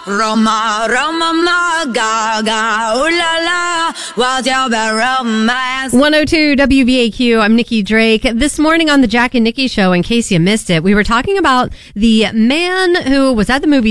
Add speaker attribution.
Speaker 1: Roma, Roma, ma, gaga, ooh la la, what's your bad romance?
Speaker 2: 102 WBAQ, I'm Nikki Drake. This morning on the Jack and Nikki Show, in case you missed it, we were talking about the man who was at the movie